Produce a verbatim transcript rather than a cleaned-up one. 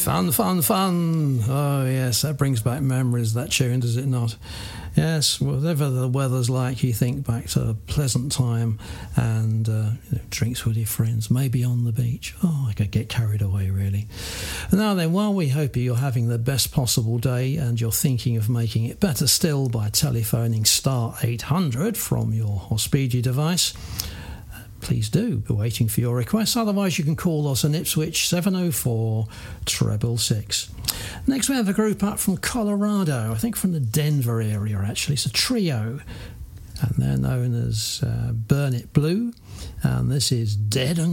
Fun, fun, fun. Oh, yes, that brings back memories, that tune, does it not? Yes, whatever the weather's like, you think back to a pleasant time and uh, you know, drinks with your friends, maybe on the beach. Oh, I could get carried away, really. Now then, while we hope you're having the best possible day and you're thinking of making it better still by telephoning star eight hundred from your Hospedi device, please do. We're waiting for your requests. Otherwise, you can call us on Ipswich seven oh four, six six six. Next, we have a group up from Colorado, I think from the Denver area, actually. It's a trio, and they're known as uh, Burn It Blue, and this is Dead and